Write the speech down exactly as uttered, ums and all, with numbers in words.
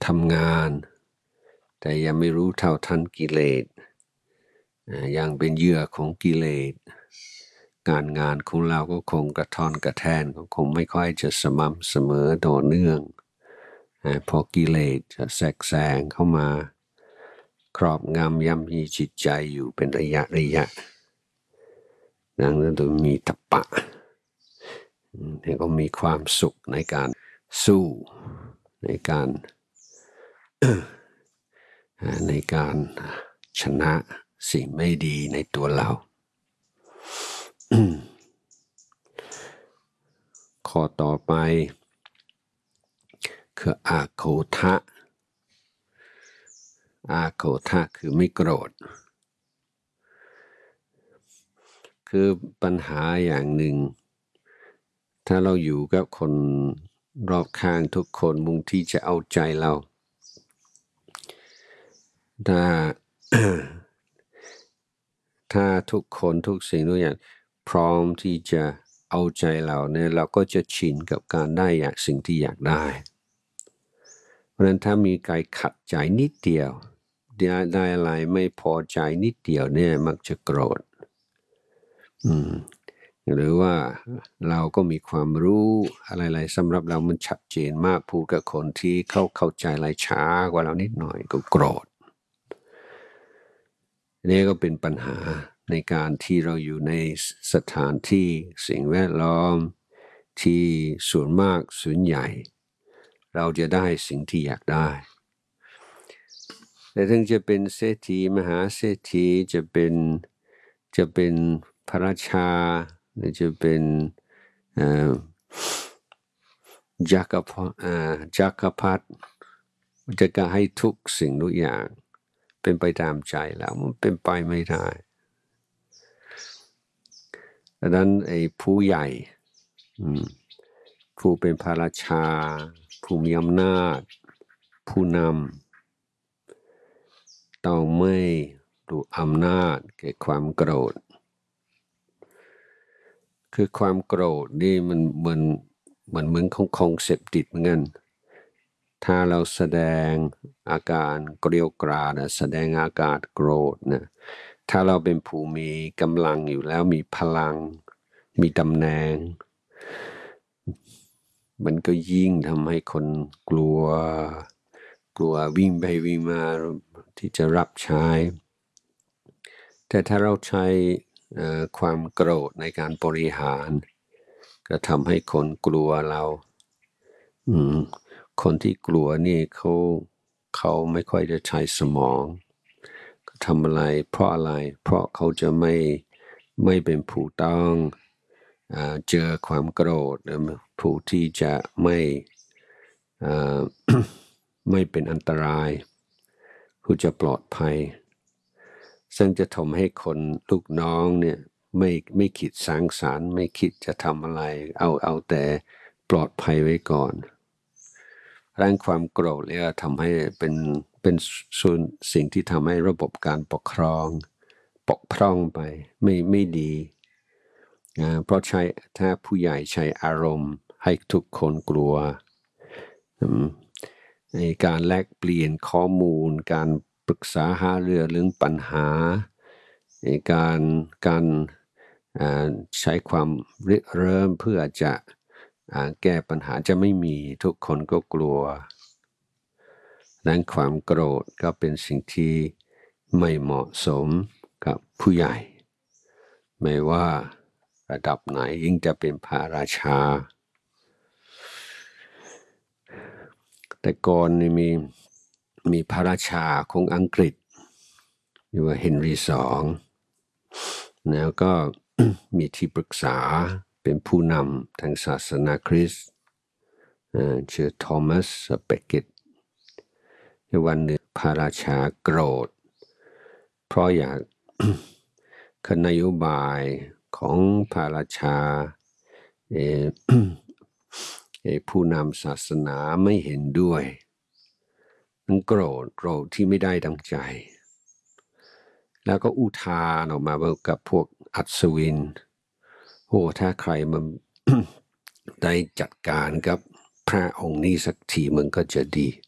ทำงานแต่ยังไม่รู้เท่าทันกิเลสยังเป็นเหยื่อของกิเลสการงานของเราก็คงกระทอนกระแทนก็คงไม่ค่อยจะสม่ำเสมอต่อเนื่องพอกิเลสจะแทรกแซงเข้ามาครอบงำย่ำยีจิตใจอยู่เป็นระยะระยะดังนั้นต้องมีทัปปะแล้วก็มีความสุขในการสู้ในการในการชนะสิ่งไม่ดีในตัวเราข้อต่อไปคืออาโคทะอาโคทะคือไม่โกรธคือปัญหาอย่างหนึ่งถ้าเราอยู่กับคนรอบข้างทุกคนมุ่งที่จะเอาใจเราถ้า ถ้าทุกคนทุกสิ่งทุกอย่างพร้อมที่จะเอาใจเราเนี่ยเราก็จะชินกับการได้อยากสิ่งที่อยากได้เพราะฉะนั้นถ้ามีการขัดใจนิดเดียวได้อะไรไม่พอใจนิดเดียวเนี่ยมักจะโกรธอืมหรือว่าเราก็มีความรู้อะไรๆสำหรับเรามันชัดเจนมากพูดกับคนที่เขาเข้าใจอะไรช้ากว่าเรานิดหน่อยก็โกรธนี่ก็เป็นปัญหาในการที่เราอยู่ในสถานที่สิ่งแวดล้อมที่ส่วนมากส่วนใหญ่เราจะได้สิ่งที่อยากได้แต่ถึงจะเป็นเศรษฐีมหาเศรษฐีจะเป็นจะเป็นพระราชาหรือจะเป็นจักรพรรดิจักรพรรดิจะก็ให้ทุกสิ่งทุกอย่างเป็นไปตามใจแล้วมันเป็นไปไม่ได้ดังนั้นไอ้ผู้ใหญ่ผู้เป็นพระราชาผู้มีอำนาจผู้นำต้องไม่ดูอำนาจแก่ความโกรธคือความโกรธนี่มันเหมือนเหมือนเหมือนของของเสพติดเหมือนกันถ้าเราแสดงอาการเกรียวกราดนะแสดงอาการโกรธนะถ้าเราเป็นผู้มีกำลังอยู่แล้วมีพลังมีตำแหน่งมันก็ยิ่งทำให้คนกลัวกลัววิ่งไปวิ่งมาที่จะรับใช้แต่ถ้าเราใช้ความโกรธในการบริหารก็ทำให้คนกลัวเราอืมคนที่กลัวนี่เขาเขาไม่ค่อยจะใช้สมองก็ทำอะไรเพราะอะไรเพราะเขาจะไม่ไม่เป็นผู้ต้องเจอความโกรธผู้ที่จะไม่ไม่เป็นอันตรายผู้จะปลอดภัยซึ่งจะทำให้คนลูกน้องเนี่ยไม่ไม่คิดสร้างสรรค์ไม่คิดจะทำอะไรเอาเอาแต่ปลอดภัยไว้ก่อนแรงความโกรธเนี่ยทำให้เป็นเป็นส่วนสิ่งที่ทำให้ระบบการปกครองปกพร่องไปไม่ไม่ดีเพราะใช้ถ้าผู้ใหญ่ใช้อารมณ์ให้ทุกคนกลัวในการแลกเปลี่ยนข้อมูลการปรึกษาหารือเรื่องปัญหาในการการใช้ความริเริ่มเพื่อจะแก้ปัญหาจะไม่มีทุกคนก็กลัวดังนั้นความโกรธก็เป็นสิ่งที่ไม่เหมาะสมกับผู้ใหญ่ไม่ว่าระดับไหนยิ่งจะเป็นพระราชาแต่ก่อนนี่มีมีพระราชาของอังกฤษชื่อว่าเฮนรี่สองแล้วก็ มีที่ปรึกษาเป็นผู้นำทางศาสนาคริสต์ชื่อทอมัสเบเกตวันหนึ่งพระราชาโกรธเพราะอยาก นโยบายของพระราชา ผู้นำศาสนาไม่เห็นด้วยมันโกรธโกรธที่ไม่ได้ดังใจแล้วก็อุทานออกมากับพวกอัศวินโอ้ถ้าใครมัน ได้จัดการกับพระองค์นี้สักทีมันก็จะดี